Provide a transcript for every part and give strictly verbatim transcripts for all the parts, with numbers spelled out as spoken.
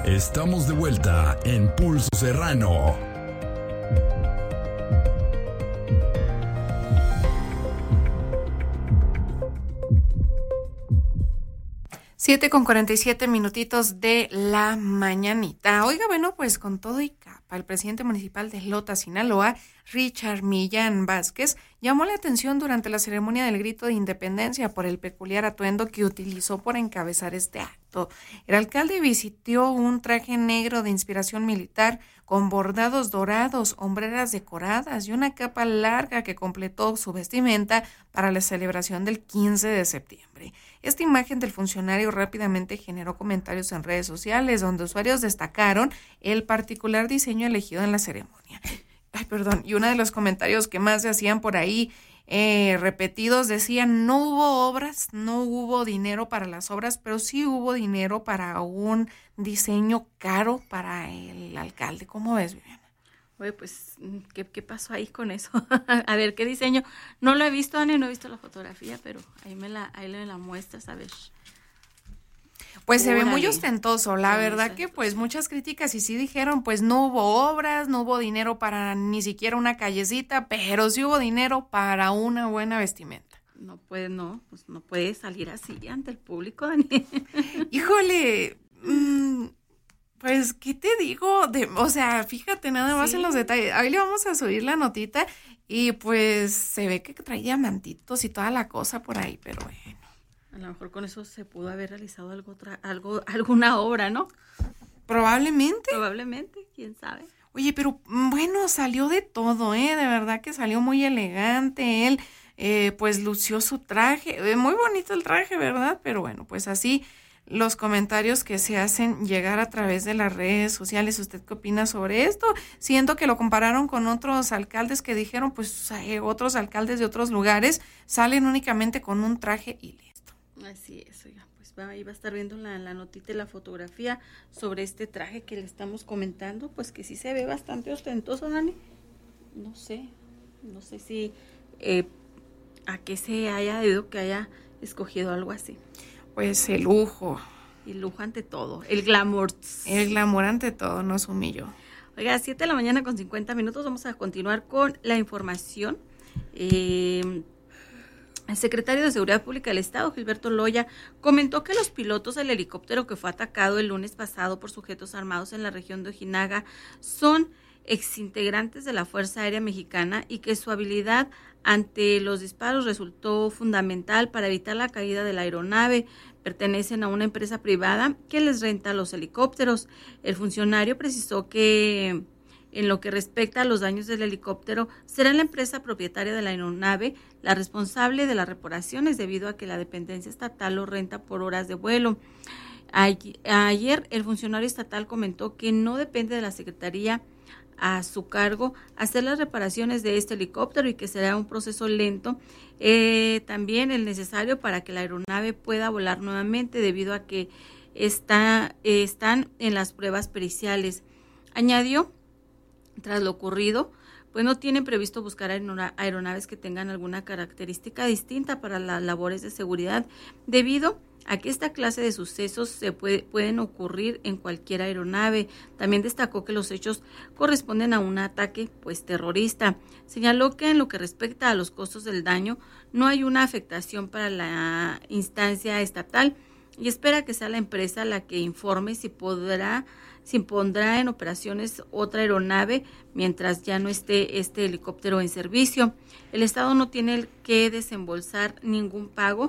Estamos de vuelta en Pulso Serrano. Siete con cuarenta y siete minutitos de la mañanita. Oiga, bueno, pues con todo y capa, el presidente municipal de Lota, Sinaloa, Richard Millán Vázquez, llamó la atención durante la ceremonia del grito de independencia por el peculiar atuendo que utilizó por encabezar este acto. El alcalde vistió un traje negro de inspiración militar con bordados dorados, hombreras decoradas y una capa larga que completó su vestimenta para la celebración del quince de septiembre. Esta imagen del funcionario rápidamente generó comentarios en redes sociales, donde usuarios destacaron el particular diseño elegido en la ceremonia. Ay, perdón, y uno de los comentarios que más se hacían por ahí eh, repetidos decían: no hubo obras, no hubo dinero para las obras, pero sí hubo dinero para un diseño caro para el alcalde. ¿Cómo ves, Viviana? Oye, pues, ¿qué, qué pasó ahí con eso? A ver, ¿qué diseño? No lo he visto, Ani, no he visto la fotografía, pero ahí me la, ahí me la muestras, a ver. Pues se ve muy ostentoso, la verdad que pues muchas críticas y sí dijeron pues no hubo obras, no hubo dinero para ni siquiera una callecita, pero sí hubo dinero para una buena vestimenta. No puede, no, pues no puede salir así ante el público, Dani. Híjole, mmm, pues ¿qué te digo? De, o sea, fíjate nada más sí. en los detalles. Ahí le vamos a subir la notita y pues se ve que trae diamantitos y toda la cosa por ahí, pero bueno. A lo mejor con eso se pudo haber realizado algo, tra- algo alguna obra, ¿no? Probablemente. Probablemente, quién sabe. Oye, pero bueno, salió de todo, ¿eh? De verdad que salió muy elegante. Él, eh, pues, lució su traje. Eh, muy bonito el traje, ¿verdad? Pero bueno, pues así los comentarios que se hacen llegar a través de las redes sociales. ¿Usted qué opina sobre esto? Siento que lo compararon con otros alcaldes que dijeron, pues, eh, otros alcaldes de otros lugares salen únicamente con un traje y listo. Así es, oiga, pues va, ahí va a estar viendo la, la notita y la fotografía sobre este traje que le estamos comentando, pues que sí se ve bastante ostentoso, Dani. No sé, no sé si eh, a qué se haya debido que haya escogido algo así. Pues el lujo. El lujo ante todo, el glamour. El glamour ante todo, nos humilló. Oiga, siete de la mañana con cincuenta minutos, vamos a continuar con la información. Eh... El secretario de Seguridad Pública del Estado, Gilberto Loya, comentó que los pilotos del helicóptero que fue atacado el lunes pasado por sujetos armados en la región de Ojinaga son exintegrantes de la Fuerza Aérea Mexicana y que su habilidad ante los disparos resultó fundamental para evitar la caída de la aeronave. Pertenecen a una empresa privada que les renta los helicópteros. El funcionario precisó que en lo que respecta a los daños del helicóptero, será la empresa propietaria de la aeronave la responsable de las reparaciones debido a que la dependencia estatal lo renta por horas de vuelo. Ayer el funcionario estatal comentó que no depende de la Secretaría a su cargo hacer las reparaciones de este helicóptero y que será un proceso lento, eh, también el necesario para que la aeronave pueda volar nuevamente debido a que está, eh, están en las pruebas periciales. Añadió, tras lo ocurrido, pues no tienen previsto buscar aeronaves que tengan alguna característica distinta para las labores de seguridad, debido a que esta clase de sucesos se puede, pueden ocurrir en cualquier aeronave. También destacó que los hechos corresponden a un ataque pues terrorista. Señaló que en lo que respecta a los costos del daño, no hay una afectación para la instancia estatal y espera que sea la empresa la que informe si podrá se pondrá en operaciones otra aeronave mientras ya no esté este helicóptero en servicio. El Estado no tiene que desembolsar ningún pago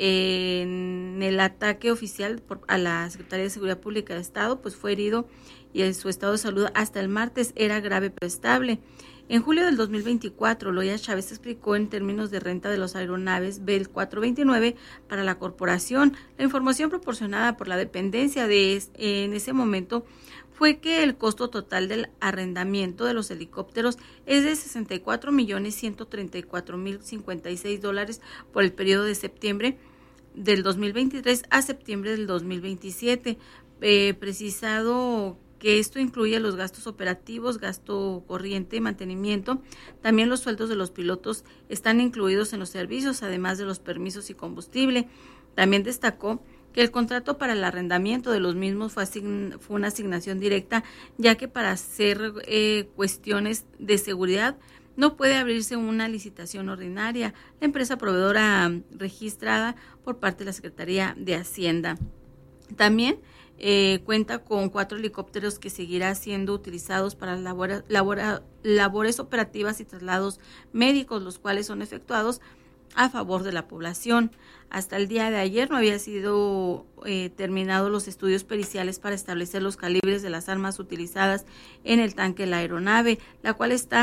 en el ataque oficial por, a la Secretaría de Seguridad Pública del Estado, pues fue herido y en su estado de salud hasta el martes era grave pero estable. En julio del dos mil veinticuatro, Loya Chávez explicó en términos de renta de los aeronaves Bell cuatrocientos veintinueve para la corporación. La información proporcionada por la dependencia de en ese momento fue que el costo total del arrendamiento de los helicópteros es de sesenta y cuatro millones ciento treinta y cuatro mil cincuenta y seis dólares por el periodo de septiembre del dos mil veintitrés a septiembre del dos mil veintisiete. Eh, precisado que esto incluye los gastos operativos, gasto corriente y mantenimiento. También los sueldos de los pilotos están incluidos en los servicios, además de los permisos y combustible. También destacó que el contrato para el arrendamiento de los mismos fue, asign- fue una asignación directa, ya que para hacer eh, cuestiones de seguridad no puede abrirse una licitación ordinaria. La empresa proveedora registrada por parte de la Secretaría de Hacienda. También eh, cuenta con cuatro helicópteros que seguirá siendo utilizados para labora, labora, labores operativas y traslados médicos, los cuales son efectuados a favor de la población. Hasta el día de ayer no había sido eh, terminados los estudios periciales para establecer los calibres de las armas utilizadas en el tanque de la aeronave, la cual está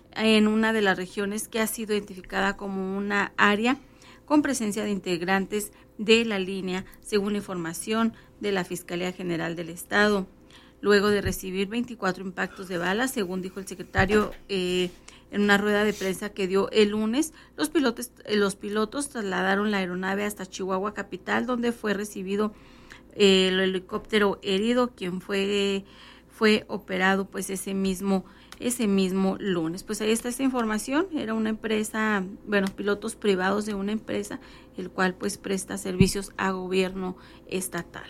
en una de las regiones que ha sido identificada como una área con presencia de integrantes de la línea, según la información de la Fiscalía General del Estado. Luego de recibir veinticuatro impactos de bala, según dijo el secretario eh, en una rueda de prensa que dio el lunes, los pilotos, los pilotos trasladaron la aeronave hasta Chihuahua capital, donde fue recibido eh, el helicóptero herido, quien fue, fue operado pues ese mismo ese mismo lunes. Pues ahí está esta información. Era una empresa, bueno, pilotos privados de una empresa, el cual pues presta servicios a gobierno estatal.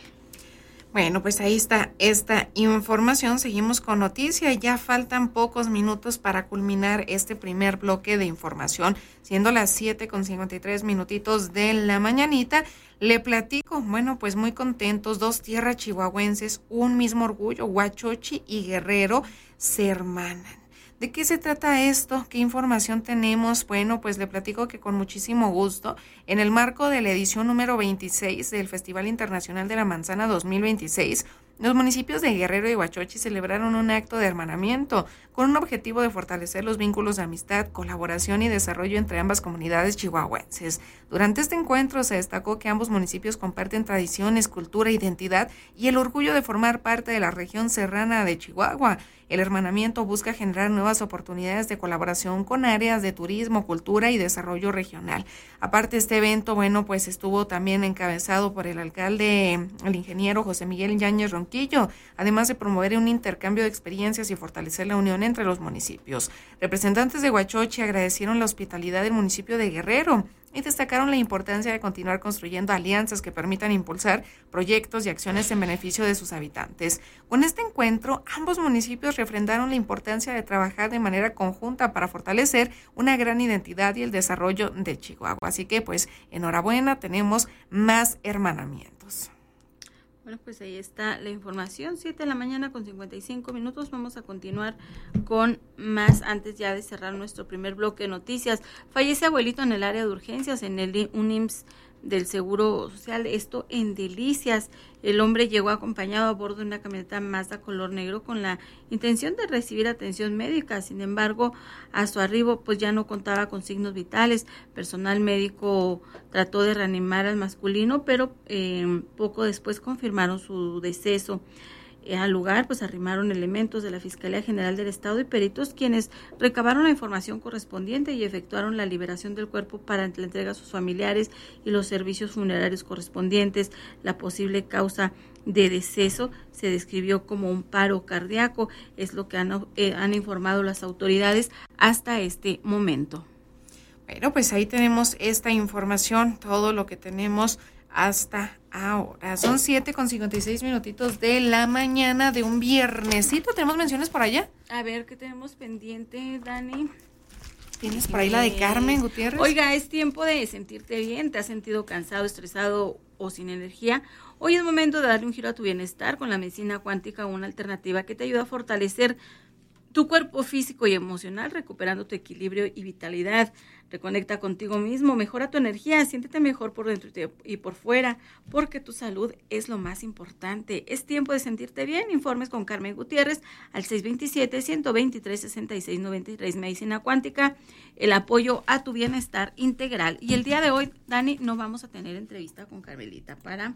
Bueno, pues ahí está esta información. Seguimos con noticia. Ya faltan pocos minutos para culminar este primer bloque de información, siendo las siete con cincuenta y tres minutitos de la mañanita. Le platico, bueno, pues muy contentos, dos tierras chihuahuenses, un mismo orgullo, Huachochi y Guerrero, se hermanan. ¿De qué se trata esto? ¿Qué información tenemos? Bueno, pues le platico que con muchísimo gusto, en el marco de la edición número veintiséis del Festival Internacional de la Manzana dos mil veintiséis, los municipios de Guerrero y Huachochi celebraron un acto de hermanamiento con un objetivo de fortalecer los vínculos de amistad, colaboración y desarrollo entre ambas comunidades chihuahuenses. Durante este encuentro se destacó que ambos municipios comparten tradiciones, cultura, identidad y el orgullo de formar parte de la región serrana de Chihuahua. El hermanamiento busca generar nuevas oportunidades de colaboración con áreas de turismo, cultura y desarrollo regional. Aparte, este evento, bueno, pues estuvo también encabezado por el alcalde, el ingeniero José Miguel Yáñez Ronquillo, además de promover un intercambio de experiencias y fortalecer la unión entre los municipios. Representantes de Huachochi agradecieron la hospitalidad del municipio de Guerrero y destacaron la importancia de continuar construyendo alianzas que permitan impulsar proyectos y acciones en beneficio de sus habitantes. Con este encuentro, ambos municipios refrendaron la importancia de trabajar de manera conjunta para fortalecer una gran identidad y el desarrollo de Chihuahua. Así que, pues, enhorabuena, tenemos más hermanamientos. Bueno, pues ahí está la información, siete de la mañana con cincuenta y cinco minutos. Vamos a continuar con más antes ya de cerrar nuestro primer bloque de noticias. Fallece abuelito en el área de urgencias en el un I M S S del Seguro Social, esto en Delicias. El hombre llegó acompañado a bordo de una camioneta Mazda color negro con la intención de recibir atención médica. Sin embargo, a su arribo pues ya no contaba con signos vitales. Personal médico trató de reanimar al masculino, pero eh, poco después confirmaron su deceso. Eh, al lugar pues arrimaron elementos de la Fiscalía General del Estado y peritos, quienes recabaron la información correspondiente y efectuaron la liberación del cuerpo para la entrega a sus familiares y los servicios funerarios correspondientes. La posible causa de deceso se describió como un paro cardíaco, es lo que han, eh, han informado las autoridades hasta este momento. Bueno, pues ahí tenemos esta información, todo lo que tenemos hasta ahora. Son siete con cincuenta y seis minutitos de la mañana de un viernesito. ¿Tenemos menciones por allá? A ver, ¿qué tenemos pendiente, Dani? ¿Tienes por ahí la de Carmen Gutiérrez? Oiga, es tiempo de sentirte bien. ¿Te has sentido cansado, estresado o sin energía? Hoy es momento de darle un giro a tu bienestar con la medicina cuántica, una alternativa que te ayuda a fortalecer tu cuerpo físico y emocional, recuperando tu equilibrio y vitalidad. Reconecta contigo mismo, mejora tu energía, siéntete mejor por dentro y por fuera, porque tu salud es lo más importante. Es tiempo de sentirte bien. Informes con Carmen Gutiérrez al seis dos siete, uno dos tres, seis seis nueve tres. Medicina Cuántica, el apoyo a tu bienestar integral. Y el día de hoy, Dani, no vamos a tener entrevista con Carmelita para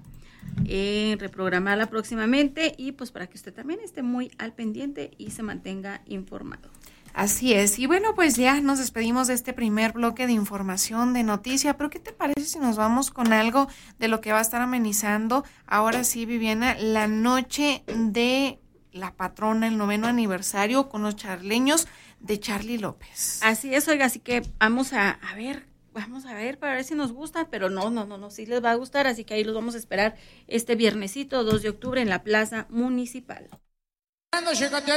eh, reprogramarla próximamente y pues para que usted también esté muy al pendiente y se mantenga informado. Así es, y bueno, pues ya nos despedimos de este primer bloque de información, de noticia, pero ¿qué te parece si nos vamos con algo de lo que va a estar amenizando ahora sí, Viviana, la noche de la patrona, el noveno aniversario con los charleños de Charly López? Así es, oiga, así que vamos a, a ver vamos a ver para ver si nos gusta, pero no, no, no, no, sí les va a gustar, así que ahí los vamos a esperar este viernesito dos de octubre en la Plaza Municipal.